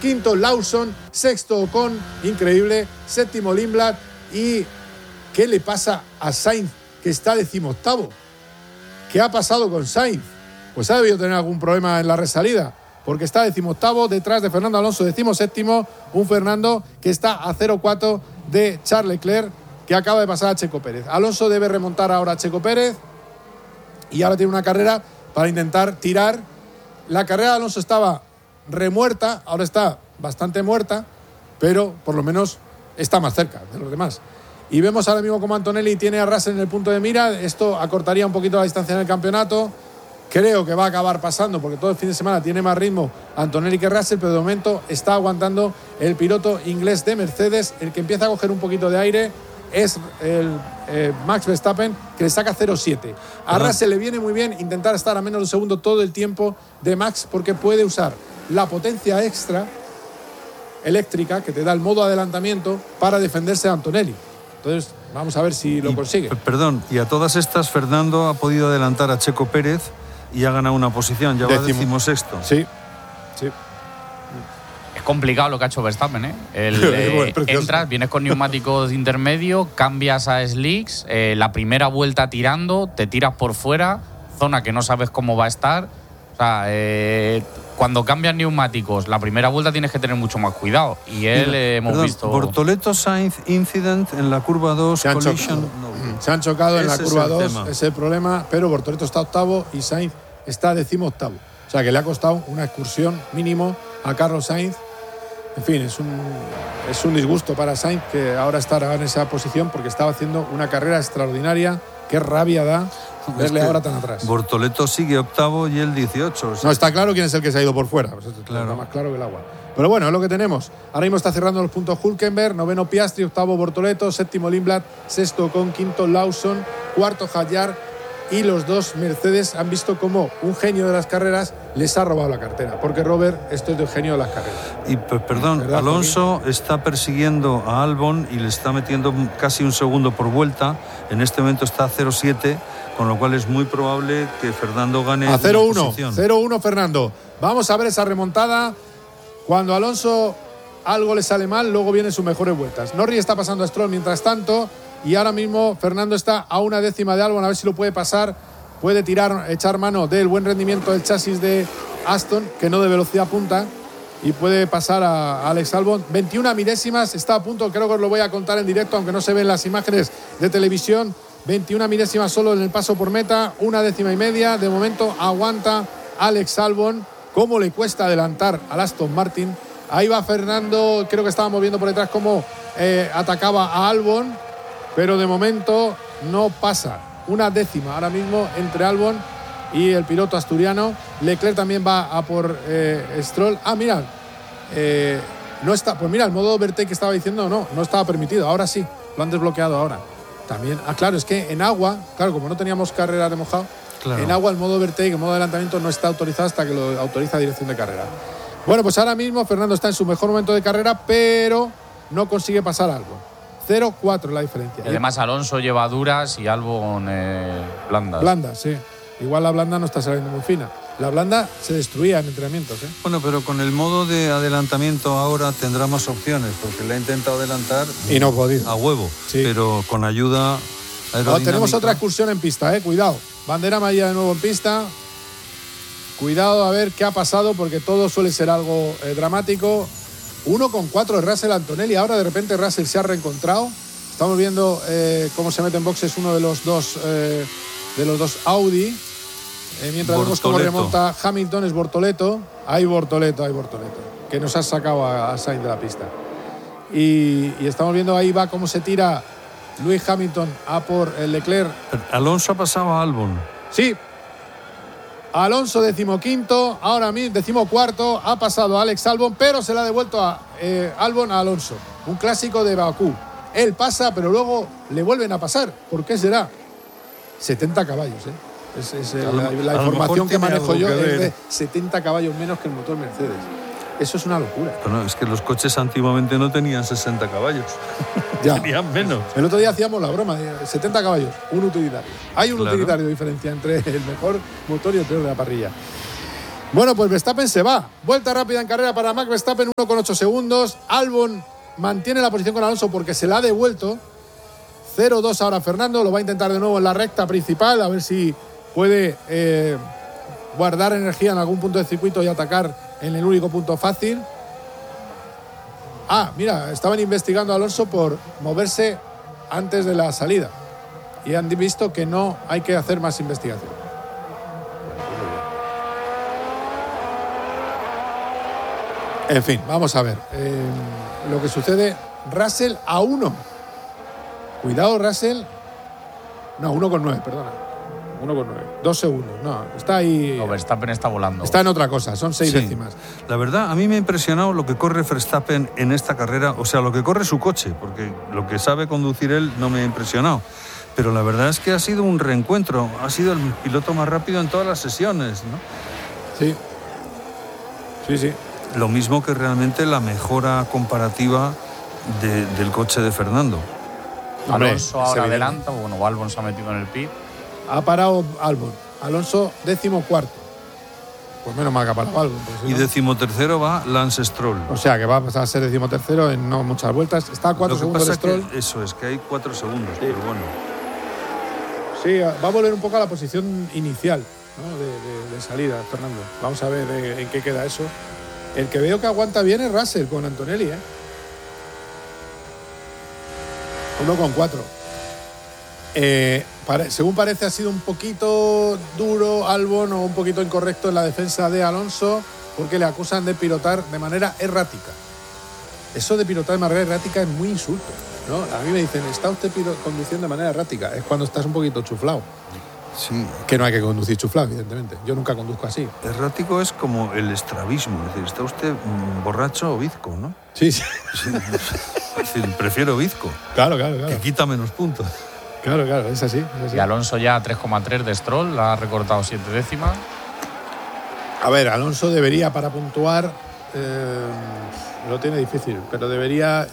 quinto Lawson, sexto Ocon, increíble, séptimo Lindblad. ¿Y qué le pasa a Sainz, que está 18º? ¿Qué ha pasado con Sainz? Pues ha debido tener algún problema en la resalida, porque está 18º detrás de Fernando Alonso, 17º, un Fernando que está a 0,4 de Charles Leclerc, que acaba de pasar a Checo Pérez. Alonso debe remontar ahora a Checo Pérez y ahora tiene una carrera para intentar tirar. La carrera de Alonso estaba remuerta, ahora está bastante muerta, pero por lo menos está más cerca de los demás. Y vemos ahora mismo como Antonelli tiene a Russell en el punto de mira. Esto acortaría un poquito la distancia en el campeonato. Creo que va a acabar pasando porque todo el fin de semana tiene más ritmo Antonelli que Russell, pero de momento está aguantando el piloto inglés de Mercedes. El que empieza a coger un poquito de aire es el Max Verstappen, que le saca 0,7. A Russell le viene muy bien intentar estar a menos de un segundo todo el tiempo de Max, porque puede usar la potencia extra eléctrica que te da el modo adelantamiento para defenderse de Antonelli. Entonces vamos a ver si lo consigue. Perdón, y a todas estas Fernando ha podido adelantar a Checo Pérez y ha ganado una posición, ya va 16º. Sí, sí. Es complicado lo que ha hecho Verstappen, ¿eh? Entras, vienes con neumáticos intermedios, cambias a slicks, la primera vuelta tirando, te tiras por fuera, zona que no sabes cómo va a estar. O sea, cuando cambias neumáticos, la primera vuelta tienes que tener mucho más cuidado. Y él hemos visto. Bortoleto Sainz incident en la curva 2, collision. Se han chocado en la curva 2, ese es el problema, pero Bortoleto está 8º y Sainz está 18º. O sea que le ha costado una excursión mínimo a Carlos Sainz. En fin, es un disgusto para Sainz que ahora estará en esa posición porque estaba haciendo una carrera extraordinaria. Qué rabia da verle ahora tan atrás. Bortoleto sigue 8º y él 18. O sea, no, está claro quién es el que se ha ido por fuera. Pues claro. Está más claro que el agua. Pero bueno, es lo que tenemos. Ahora mismo está cerrando los puntos Hülkenberg, 9º Piastri, 8º Bortoleto, 7º Lindblad, 6º Ocon, 5º Lawson, 4º Hadjar. Y los dos Mercedes han visto cómo un genio de las carreras les ha robado la cartera. Porque Robert, esto es del genio de las carreras. Y perdón, Alonso está persiguiendo a Albon y le está metiendo casi un segundo por vuelta. En este momento está a 0,7, con lo cual es muy probable que Fernando gane a 0,1 Fernando. Vamos a ver esa remontada. Cuando Alonso algo le sale mal, luego vienen sus mejores vueltas. Norris está pasando a Stroll mientras tanto. Y ahora mismo Fernando está a 1/10 de Albon, a ver si lo puede pasar. Puede echar mano del buen rendimiento del chasis de Aston, que no de velocidad punta, y puede pasar a Alex Albon. 21 milésimas, está a punto, creo que os lo voy a contar en directo, aunque no se ven las imágenes de televisión. 21 milésimas solo en el paso por meta, 1/10. De momento aguanta Alex Albon. ¿Cómo le cuesta adelantar al Aston Martin? Ahí va Fernando, creo que estábamos viendo por detrás cómo atacaba a Albon. Pero de momento no pasa. 1/10 ahora mismo entre Albon y el piloto asturiano. Leclerc también va a por Stroll. Mira, no está. Pues mira, el modo overtake que estaba diciendo no estaba permitido. Ahora sí, lo han desbloqueado ahora. También, claro, es que en agua, claro, como no teníamos carrera de mojado, claro. En agua el modo overtake, el modo adelantamiento no está autorizado hasta que lo autoriza Dirección de Carrera. Bueno, pues ahora mismo Fernando está en su mejor momento de carrera, pero no consigue pasar algo. 0,4 la diferencia. Y además Alonso lleva duras y Albon blandas. Blandas, sí. Igual la blanda no está saliendo muy fina. La blanda se destruía en entrenamientos, ¿eh? Bueno, pero con el modo de adelantamiento ahora tendrá más opciones, porque le ha intentado adelantar y no ha podido. A huevo, sí. Pero con ayuda aerodinámica. Tenemos otra excursión en pista, cuidado. Bandera amarilla de nuevo en pista. Cuidado a ver qué ha pasado, porque todo suele ser algo dramático. 1,4 de Russell Antonelli. Ahora de repente Russell se ha reencontrado. Estamos viendo cómo se mete en boxes uno de los dos Audi. Mientras vemos cómo remonta Hamilton, es Bortoleto. Hay Bortoleto. Que nos ha sacado a Sainz de la pista. Y estamos viendo ahí va cómo se tira Lewis Hamilton a por el Leclerc. Alonso ha pasado a Albon. Sí. Alonso 15º, ahora mismo 14º, ha pasado a Alex Albon, pero se le ha devuelto a Albon a Alonso. Un clásico de Bakú. Él pasa, pero luego le vuelven a pasar. ¿Por qué será? 70 caballos, Es la información que manejo yo es de 70 caballos menos que el motor Mercedes. Eso es una locura. Bueno, es que los coches antiguamente no tenían 60 caballos. Ya. Tenían menos. El otro día hacíamos la broma de 70 caballos, un utilitario. Hay un utilitario de diferencia entre el mejor motor y el peor de la parrilla. Bueno, pues Verstappen se va. Vuelta rápida en carrera para Max Verstappen, 1,8 segundos. Albon mantiene la posición con Alonso porque se la ha devuelto. 0-2 ahora Fernando, lo va a intentar de nuevo en la recta principal, a ver si puede guardar energía en algún punto del circuito y atacar en el único punto fácil. Mira, estaban investigando a Alonso por moverse antes de la salida y han visto que no hay que hacer más investigación. En fin, vamos a ver lo que sucede. Russell a 1. Cuidado, Russell. No, 1,9, perdona. 1,9. 2 segundos. No, está ahí. No, Verstappen está volando. Está en otra cosa, son 6 décimas. La verdad, a mí me ha impresionado lo que corre Verstappen en esta carrera, o sea, lo que corre su coche, porque lo que sabe conducir él no me ha impresionado. Pero la verdad es que ha sido un reencuentro. Ha sido el piloto más rápido en todas las sesiones, ¿no? Sí. Sí. Lo mismo que realmente la mejora comparativa del coche de Fernando. Alonso ahora adelanta, bueno, Albon se ha metido en el pit. Ha parado Albon. Alonso 14º. Pues menos mal que ha parado Albon. Y 13º va Lance Stroll. O sea que va a ser 13º en no muchas vueltas. Está a 4 segundos de Stroll. Eso es, que hay 4 segundos, sí. Pero bueno. Sí, va a volver un poco a la posición inicial, ¿no? de salida, Fernando. Vamos a ver en qué queda eso. El que veo que aguanta bien es Russell con Antonelli, 1,4. Según parece ha sido un poquito duro Albon o un poquito incorrecto en la defensa de Alonso porque le acusan de pilotar de manera errática. Eso de pilotar de manera errática es muy insulto, ¿no? A mí me dicen, ¿está usted conduciendo de manera errática? Es cuando estás un poquito chuflado. Sí. Que no hay que conducir chuflado, evidentemente. Yo nunca conduzco así. Errático es como el estrabismo. Es decir, ¿está usted borracho o bizco, no? Sí. Es decir, prefiero bizco. Claro. Que quita menos puntos. Claro, es así. Y Alonso ya 3,3 de Stroll, la ha recortado 7 décimas. A ver, Alonso debería para puntuar, lo tiene difícil, pero debería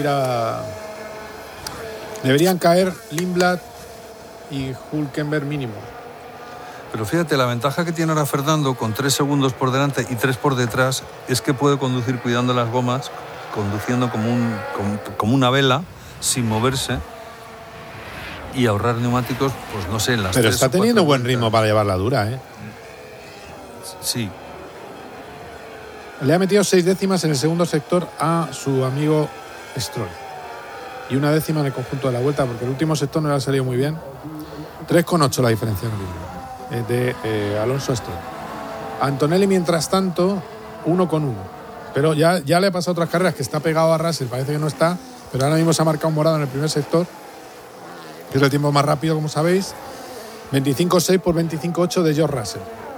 deberían caer Lindblad y Hülkenberg mínimo. Pero fíjate, la ventaja que tiene ahora Fernando con 3 segundos por delante y 3 por detrás es que puede conducir cuidando las gomas, conduciendo como una vela, sin moverse y ahorrar neumáticos, pues no sé, en las 3 o 4 Pero está teniendo buen ritmo para llevarla dura, Sí. Le ha metido 6 décimas en el segundo sector a su amigo Stroll. Y 1 décima en el conjunto de la vuelta, porque el último sector no le ha salido muy bien. 3,8 la diferencia de Alonso a Stroll. Antonelli, mientras tanto, 1,1. Pero ya le ha pasado otras carreras que está pegado a Russell, parece que no está, pero ahora mismo se ha marcado un morado en el primer sector, que es el tiempo más rápido, como sabéis. 25,6 por 25,8 de George Russell.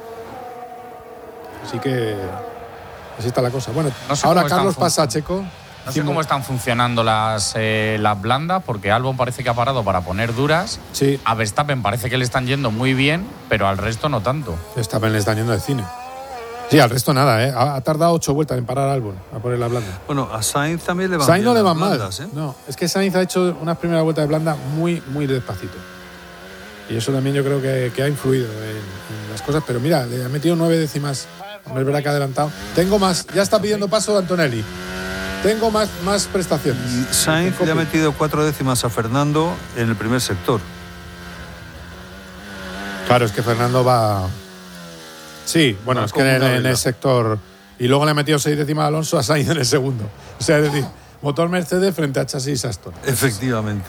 Así que así está la cosa. Bueno, no sé ahora Carlos pasa a Checo. No sé cómo están funcionando las blandas, porque Albon parece que ha parado para poner duras. Sí. A Verstappen parece que le están yendo muy bien, pero al resto no tanto. Verstappen le están yendo de cine. Sí, al resto nada, Ha tardado 8 vueltas en parar a Albon, a poner la blanda. Bueno, a Sainz también le van Sainz no le van blandas, mal. No, es que Sainz ha hecho unas primeras vueltas de blanda muy, muy despacito. Y eso también yo creo que ha influido en las cosas. Pero mira, le ha metido 9 décimas. No es verdad que ha adelantado. Tengo más. Ya está pidiendo paso de Antonelli. Tengo más prestaciones. Y Sainz le ha metido 4 décimas a Fernando en el primer sector. Claro, es que Fernando va... Sí, bueno, es que en el sector... Y luego le ha metido 6 décimas a Alonso a Sainz en el segundo. O sea, es decir, motor Mercedes frente a chasis Aston. Efectivamente.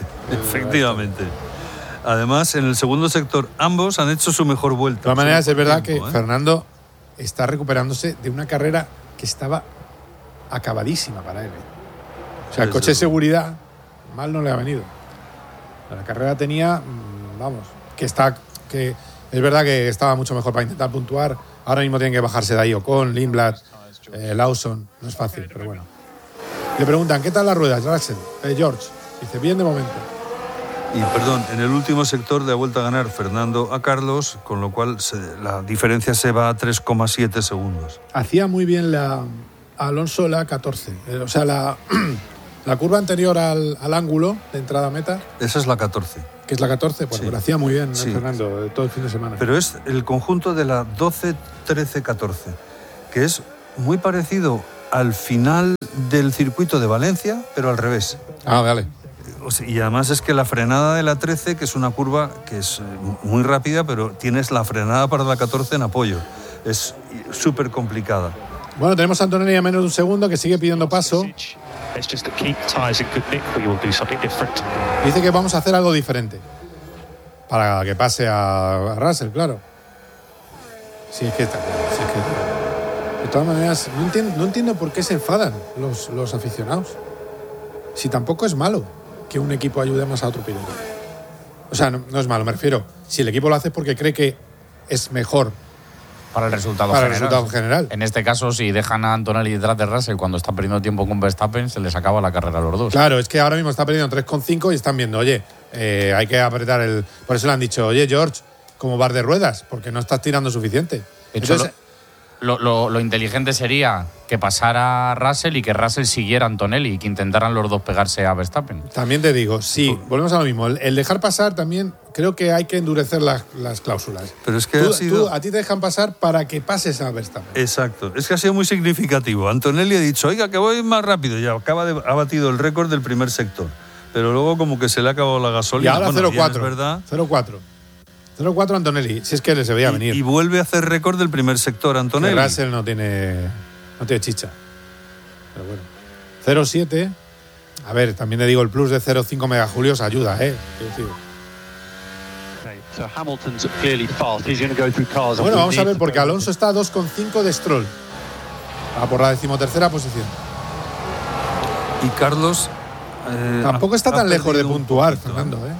Además, en el segundo sector, ambos han hecho su mejor vuelta. De todas maneras, es verdad que Fernando está recuperándose de una carrera que estaba acabadísima para él. O sea, el coche de seguridad mal no le ha venido. La carrera tenía, que es verdad que estaba mucho mejor para intentar puntuar. Ahora mismo tienen que bajarse de ahí Ocon, Lindblad, Lawson. No es fácil, pero bueno. Le preguntan, ¿qué tal las ruedas, George? Dice, bien de momento. Y perdón, en el último sector le ha vuelto a ganar Fernando a Carlos, con lo cual la diferencia se va a 3,7 segundos. Hacía muy bien Alonso la 14. O sea, la curva anterior al ángulo de entrada a meta. Esa es la 14. que es la 14, pues Sí. lo hacía muy bien, Sí. Fernando, todo el fin de semana. Pero es el conjunto de la 12, 13, 14, que es muy parecido al final del circuito de Valencia, pero al revés. Vale. Y además es que la frenada de la 13, que es una curva que es muy rápida, pero tienes la frenada para la 14 en apoyo. Es súper complicada. Bueno, tenemos a Antonelli a menos de un segundo, que sigue pidiendo paso. Dice que vamos a hacer algo diferente para que pase a Russell, claro. Sí, es que está claro. Sí, es que, de todas maneras, no entiendo por qué se enfadan los aficionados. Si tampoco es malo que un equipo ayude más a otro piloto. O sea, no es malo, me refiero. Si el equipo lo hace es porque cree que es mejor Para el resultado para el general. resultado general. En este caso, si dejan a Antonelli detrás de Russell cuando está perdiendo tiempo con Verstappen, se les acaba la carrera a los dos. Claro, es que ahora mismo está perdiendo 3,5 y están viendo, oye, hay que apretar el... Por eso le han dicho, oye, George, como bar de ruedas, porque no estás tirando suficiente. De hecho, Entonces, lo inteligente sería que pasara Russell y que Russell siguiera a Antonelli y que intentaran los dos pegarse a Verstappen. también te digo, sí, volvemos a lo mismo. El dejar pasar también, creo que hay que endurecer las cláusulas. Pero es que A ti te dejan pasar para que pases a Verstappen. Exacto, es que ha sido muy significativo. Antonelli ha dicho, oiga, que voy más rápido, y ha batido el récord del primer sector. Pero luego como que se le ha acabado la Y gasolina. ahora Bueno, 0,4. bien, es verdad. 0,4 Antonelli, si es que se veía venir. Y vuelve a hacer récord del primer sector, Que Antonelli. Russell no tiene chicha. Pero bueno. 0,7. A ver, también te digo, el plus de 0,5 megajulios ayuda, ¿eh? Bueno, vamos a ver, porque Alonso está a 2,5 de Stroll. Va por la 13ª posición. Y Carlos... Tampoco está ha tan lejos de perdido un puntuar, poquito, Fernando, ¿eh?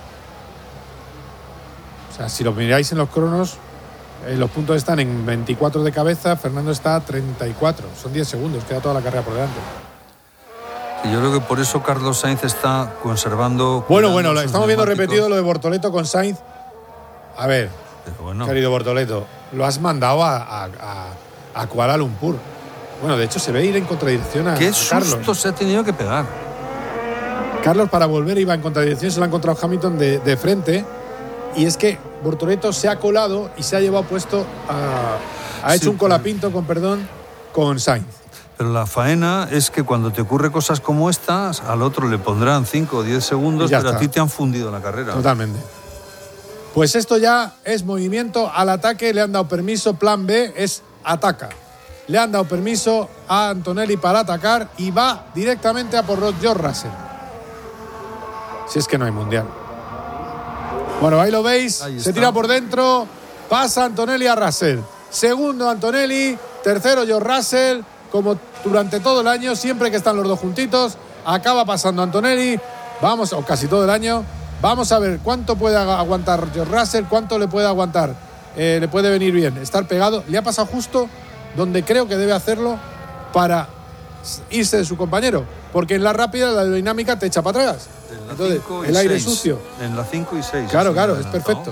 O sea, si lo miráis en los cronos, los puntos están en 24 de cabeza, Fernando está a 34. Son 10 segundos, queda toda la carrera por delante. Y yo creo que por eso Carlos Sainz está conservando... Bueno, sus estamos viendo neumáticos. repetido lo de Bortoleto con Sainz. A ver, Pero bueno, querido Bortoleto, lo has mandado a Kuala Lumpur. Bueno, de hecho se ve ir en contradirección a qué Carlos. susto se ha tenido que pegar. Carlos para volver iba en contradirección, se lo ha encontrado Hamilton de frente. Y es que Bortoleto se ha colado y se ha llevado puesto ha hecho Sí, un colapinto, con Sainz. Pero la faena es que cuando te ocurre cosas como estas, al otro le pondrán 5 o 10 segundos, Y ya pero está. a ti te han fundido la carrera. Totalmente. Pues esto ya es movimiento al ataque, le han dado permiso, plan B es ataca. Le han dado permiso a Antonelli para atacar y va directamente a por George Russell. Si es que no hay mundial. Bueno, ahí lo veis, Ahí se está. tira por dentro, pasa Antonelli a Russell. Segundo Antonelli, tercero George Russell, como durante todo el año, siempre que están los dos juntitos, acaba pasando Antonelli, vamos, o casi todo el año. Vamos a ver cuánto puede aguantar George Russell, cuánto le puede aguantar, le puede venir bien, estar pegado. Le ha pasado justo donde creo que debe hacerlo para irse de su compañero, porque en la rápida la aerodinámica te echa para atrás. En la Entonces, 5 y el aire 6. sucio. En la 5 y 6. Claro, sí, claro, es adelantado. perfecto.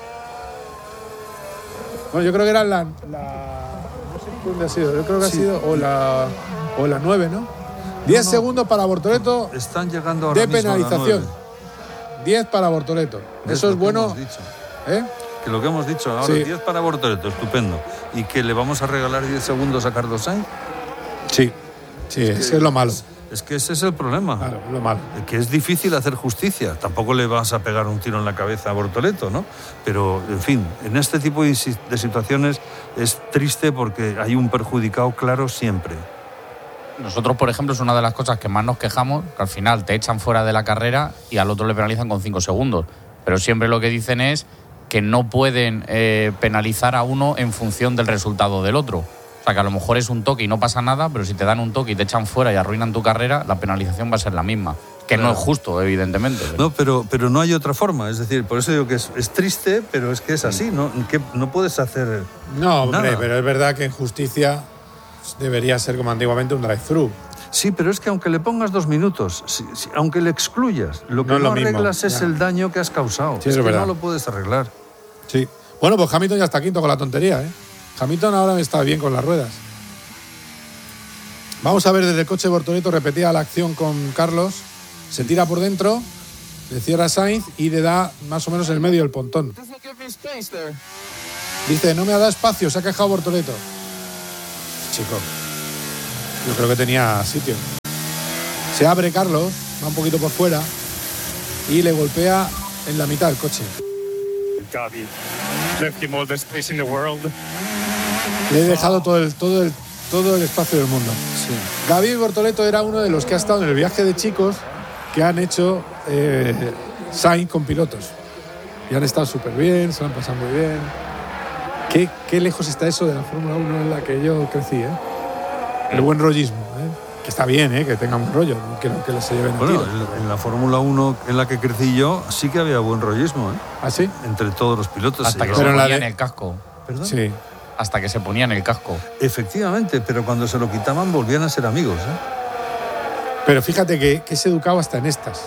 Bueno, yo creo que era la no sé dónde ha sido, yo creo que ha Sí. sido o la 9, ¿no? 10 No. segundos para Bortoleto Están llegando ahora de mismo a la penalización. 9. 10 para Bortoleto. ¿Ves Eso lo es que bueno, hemos dicho? ¿eh? Que lo que hemos dicho ahora, Sí. 10 para Bortoleto, estupendo. Y que le vamos a regalar 10 segundos a Carlos Sainz. Sí. Sí, ese es lo malo. Es que ese es el problema. Claro, lo malo. Que es difícil hacer justicia. Tampoco le vas a pegar un tiro en la cabeza a Bortoleto, ¿no? Pero, en fin, en este tipo de situaciones es triste porque hay un perjudicado claro siempre. Nosotros, por ejemplo, es una de las cosas que más nos quejamos, que al final te echan fuera de la carrera y al otro le penalizan con 5 segundos. Pero siempre lo que dicen es que no pueden penalizar a uno en función del resultado del otro. O sea, que a lo mejor es un toque y no pasa nada, pero si te dan un toque y te echan fuera y arruinan tu carrera, la penalización va a ser la misma. Que Claro. no es justo, evidentemente. No, pero no hay otra forma. Es decir, por eso digo que es triste, pero es que es así. No puedes hacer No, hombre, nada. pero es verdad que en justicia debería ser como antiguamente un drive-thru. Sí, pero es que aunque le pongas 2 minutos, aunque le excluyas, lo que No no, es lo mismo, arreglas es ya. el daño que has causado. Sí, es es que verdad. no lo puedes arreglar. Sí. Bueno, pues Hamilton ya está quinto con la tontería, ¿eh? Hamilton ahora está bien con las ruedas. Vamos a ver desde el coche de Bortoleto, repetida la acción con Carlos. Se tira por dentro le cierra a Sainz y le da más o menos en el medio del pontón. Dice, no me ha dado espacio, se ha quejado Bortoleto. Chico, yo creo que tenía sitio. Se abre Carlos, va un poquito por fuera y le golpea en la mitad del coche. Gabi, left him all the space in the world. Le he dejado todo el espacio del mundo. Sí. Gabi Bortoleto era uno de los que ha estado en el viaje de chicos que han hecho Sainz con pilotos. Y han estado súper bien, se lo han pasado muy bien. Qué lejos está eso de la Fórmula 1 en la que yo crecí, ¿eh? El buen rollismo, ¿eh? Que está bien, ¿eh? Que tengan un rollo, que les se lleven a tiro. En la Fórmula 1 en la que crecí yo sí que había buen rollismo, ¿eh? ¿Ah, sí? Entre todos los pilotos. Hasta que Pero se en la ponían de- el casco. ¿Perdón? Sí. Hasta que se ponían el casco. Efectivamente, pero cuando se lo quitaban volvían a ser amigos, ¿eh? Pero fíjate que es educado hasta en estas,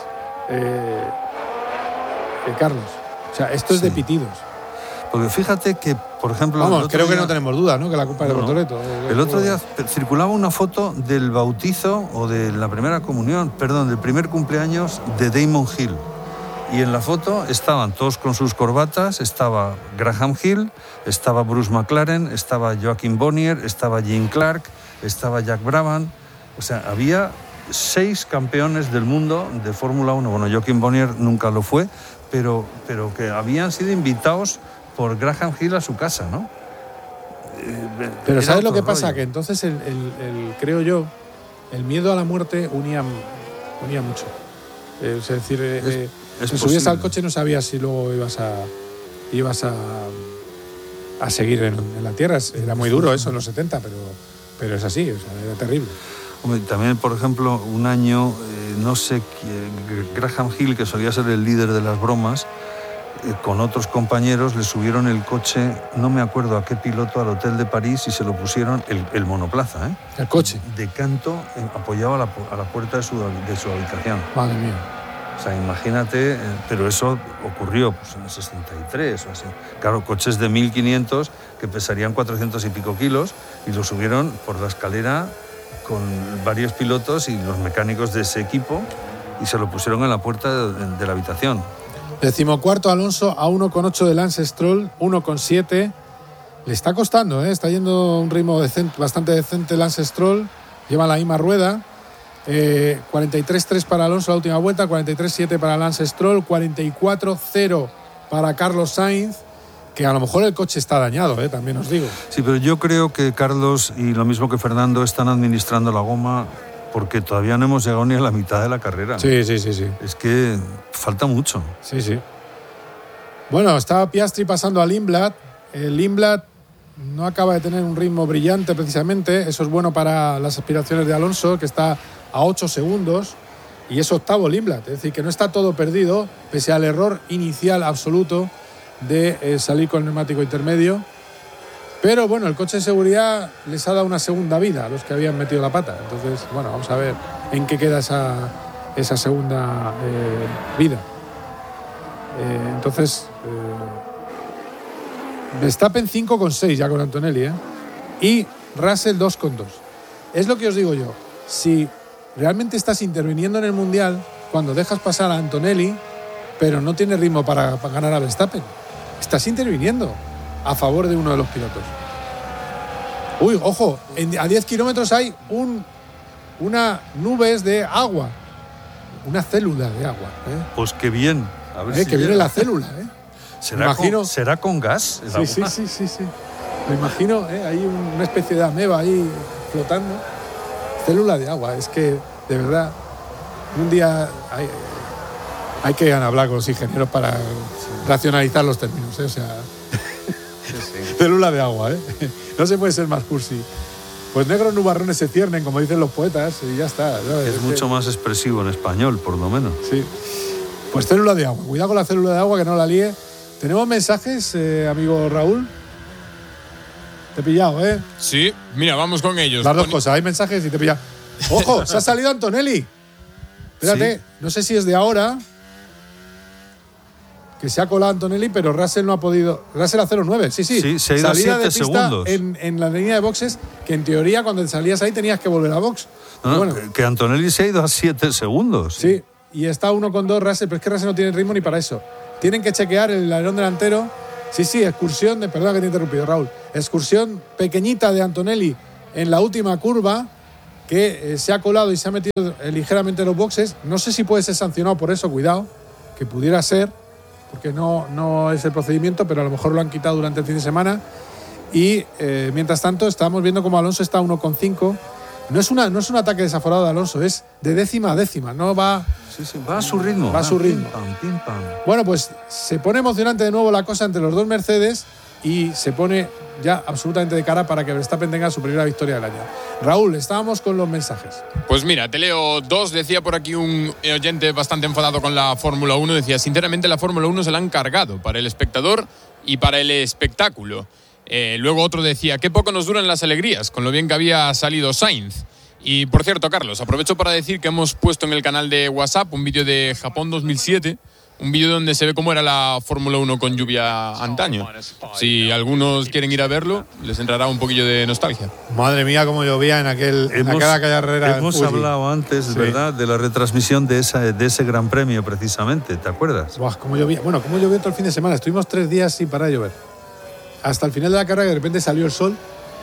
Carlos. O sea, esto es Sí. de pitidos. Porque fíjate que, por ejemplo... Vamos, el otro creo que día- no tenemos duda, ¿no? Que la culpa es de No. Bortoleto. El otro día circulaba una foto del bautizo o de la primera comunión, perdón, del primer cumpleaños de Damon Hill. Y en la foto estaban todos con sus corbatas, estaba Graham Hill, estaba Bruce McLaren, estaba Joachim Bonnier, estaba Jim Clark, estaba Jack Brabham. O sea, había 6 campeones del mundo de Fórmula 1. Bueno, Joachim Bonnier nunca lo fue, pero que habían sido invitados por Graham Hill a su casa, ¿no? Pero Era ¿sabes lo otro que pasa? rollo. Que entonces, creo yo, el miedo a la muerte unía mucho. Es decir, es si subías al posible. coche no sabías si luego ibas a seguir en la tierra. Era muy duro eso en los 70, pero es así, o sea, era terrible. Hombre, también, por ejemplo, un año, no sé, Graham Hill, que solía ser el líder de las bromas, con otros compañeros le subieron el coche, no me acuerdo a qué piloto, al hotel de París y se lo pusieron, el monoplaza, ¿eh? El coche. De canto, apoyado a la puerta de su habitación. Madre mía. O sea, imagínate, pero eso ocurrió pues, en el 63 o así. Claro, coches de 1.500 que pesarían 400 y pico kilos y lo subieron por la escalera con varios pilotos y los mecánicos de ese equipo y se lo pusieron en la puerta de la habitación. 14º Alonso a 1,8 de Lance Stroll, 1,7. Le está costando, ¿eh? Está yendo a un ritmo bastante decente Lance Stroll. Lleva la misma rueda. 43-3 para Alonso la última vuelta, 43-7 para Lance Stroll, 44-0 para Carlos Sainz, que a lo mejor el coche está dañado, también os digo. Sí, pero yo creo que Carlos y lo mismo que Fernando están administrando la goma porque todavía no hemos llegado ni a la mitad de la carrera. Sí. Es que falta mucho. Sí. Bueno, estaba Piastri pasando a Lindblad. Lindblad no acaba de tener un ritmo brillante precisamente. Eso es bueno para las aspiraciones de Alonso, que está a 8 segundos. Y es octavo Lindblad. Es decir, que no está todo perdido, pese al error inicial absoluto de salir con el neumático intermedio. Pero bueno, el coche de seguridad les ha dado una segunda vida a los que habían metido la pata. Entonces, bueno, vamos a ver en qué queda esa segunda vida. Verstappen 5,6 ya con Antonelli, y Russell 2,2. Es lo que os digo yo. Si realmente estás interviniendo en el Mundial cuando dejas pasar a Antonelli, pero no tienes ritmo para ganar a Verstappen, estás interviniendo a favor de uno de los pilotos. Uy, ojo, a 10 kilómetros hay una nubes de agua, una célula de agua. Pues qué bien. A ver si Que viene llega. la célula. ¿Será con gas? el agua? Sí. Me imagino, hay una especie de ameba ahí flotando. Célula de agua. Es que, de verdad, un día hay que hablar con los ingenieros para racionalizar los términos. O sea, célula de agua. No se puede ser más cursi. Pues negros nubarrones se ciernen, como dicen los poetas, y ya está. ¿no? Es mucho más expresivo en español, por lo menos. Sí. Pues célula de agua. Cuidado con la célula de agua, que no la líe. ¿Tenemos mensajes, amigo Raúl? Te he pillado, ¿eh? Sí, mira, vamos con ellos. Las dos cosas. Hay mensajes y te he pillado. ¡Ojo! ¡Se ha salido Antonelli! Espérate, Sí. no sé si es de ahora que se ha colado Antonelli, pero Russell no ha podido. Russell a 0,9. Sí. Sí, se ha ido a Salida de 7 pista segundos. en la línea de boxes, que en teoría cuando salías ahí tenías que volver a box. No, Bueno, que Antonelli se ha ido a 7 segundos. sí. y está 1,2 Russell, pero es que Russell no tiene ritmo ni para eso. Tienen que chequear el alerón delantero. Sí, excursión perdón que te he interrumpido, Raúl. Excursión pequeñita de Antonelli en la última curva, que se ha colado y se ha metido ligeramente en los boxes. No sé si puede ser sancionado por eso, cuidado, que pudiera ser, porque no es el procedimiento, pero a lo mejor lo han quitado durante el fin de semana. Y mientras tanto estamos viendo como Alonso está 1,5. No es un ataque desaforado de Alonso, es de décima a décima, no va... Sí, va a su ritmo. Va a su ritmo. Pim, pam. Bueno, pues se pone emocionante de nuevo la cosa entre los dos Mercedes y se pone ya absolutamente de cara para que Verstappen tenga su primera victoria del año. Raúl, estábamos con los mensajes. Pues mira, te leo dos. Decía por aquí un oyente bastante enfadado con la Fórmula 1. Decía, sinceramente la Fórmula 1 se la han cargado para el espectador y para el espectáculo. Luego otro decía, qué poco nos duran las alegrías, con lo bien que había salido Sainz. Y por cierto, Carlos, aprovecho para decir que hemos puesto en el canal de WhatsApp un vídeo de Japón 2007, un vídeo donde se ve cómo era la Fórmula 1 con lluvia antaño. Si algunos quieren ir a verlo, les entrará un poquillo de nostalgia. Madre mía, cómo llovía en aquella carrera. Hemos hablado antes, sí, ¿verdad?, de la retransmisión de ese Gran Premio, precisamente, ¿te acuerdas? Buah, cómo llovía. Bueno, cómo llovió todo el fin de semana. Estuvimos 3 días sin parar de llover. Hasta el final de la carrera, de repente salió el sol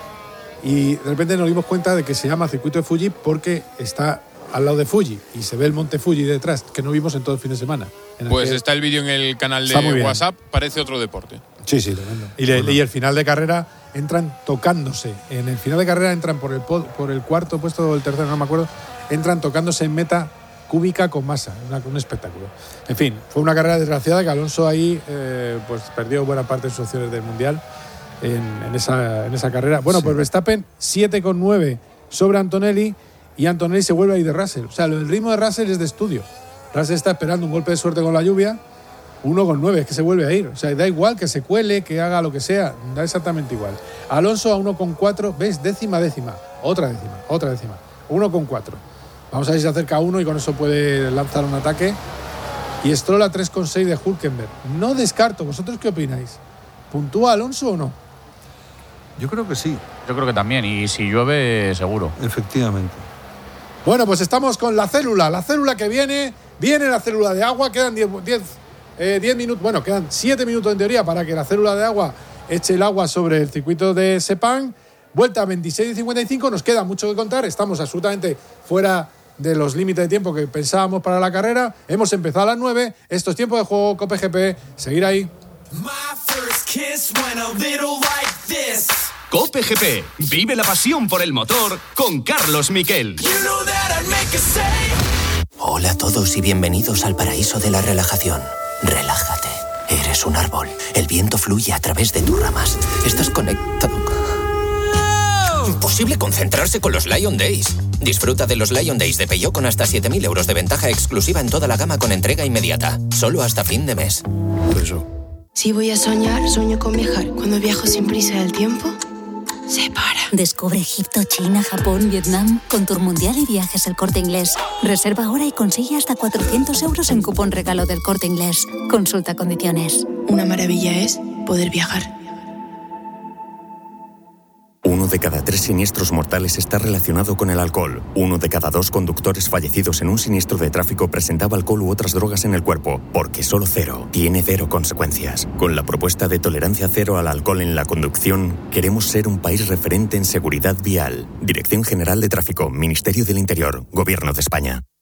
y de repente nos dimos cuenta de que se llama Circuito de Fuji porque está al lado de Fuji y se ve el monte Fuji detrás, que no vimos en todo el fin de semana. Pues está el vídeo en el canal de WhatsApp, parece otro deporte. Sí, tremendo. Y el final de carrera entran tocándose. En el final de carrera entran por el cuarto puesto o el tercero, no me acuerdo, entran tocándose en meta cúbica con masa, un espectáculo. En fin, fue una carrera desgraciada que Alonso ahí pues perdió buena parte de sus opciones del Mundial en esa carrera. Bueno, sí. Pues Verstappen 7,9 sobre Antonelli y Antonelli se vuelve a ir de Russell. O sea, el ritmo de Russell es de estudio. Russell está esperando un golpe de suerte con la lluvia, 1,9, es que se vuelve a ir. O sea, da igual que se cuele, que haga lo que sea, da exactamente igual. Alonso a 1,4, ¿ves? Décima, otra décima, 1,4. Vamos a ver si se acerca a 1 y con eso puede lanzar un ataque. Y Stroll a 3,6 de Hülkenberg. No descarto, ¿vosotros qué opináis? ¿Puntúa Alonso o no? Yo creo que sí. Yo creo que también, y si llueve, seguro. Efectivamente. Bueno, pues estamos con la célula que viene la célula de agua, quedan 10 minutos, bueno, quedan 7 minutos en teoría para que la célula de agua eche el agua sobre el circuito de Sepang. Vuelta a 26:55, nos queda mucho que contar, estamos absolutamente fuera de los límites de tiempo que pensábamos para la carrera. Hemos empezado a las 9, esto es Tiempo de Juego, Cope GP, seguir ahí. Cope GP, vive la pasión por el motor con Carlos Miquel. Hola a todos y bienvenidos al paraíso de la relajación. Relájate, eres un árbol, el viento fluye a través de tus ramas, estás conectado. Imposible concentrarse con los Lion Days. Disfruta de los Lion Days de Peugeot con hasta 7.000 euros de ventaja exclusiva en toda la gama con entrega inmediata. Solo hasta fin de mes. Si voy a soñar, sueño con viajar. Cuando viajo sin prisa del tiempo, se para. Descubre Egipto, China, Japón, Vietnam con Tour Mundial y Viajes El Corte Inglés. Reserva ahora y consigue hasta 400 euros en cupón regalo del Corte Inglés. Consulta condiciones. Una maravilla es poder viajar. 1 de cada 3 siniestros mortales está relacionado con el alcohol. 1 de cada 2 conductores fallecidos en un siniestro de tráfico presentaba alcohol u otras drogas en el cuerpo, porque solo cero tiene cero consecuencias. Con la propuesta de tolerancia cero al alcohol en la conducción, queremos ser un país referente en seguridad vial. Dirección General de Tráfico, Ministerio del Interior, Gobierno de España.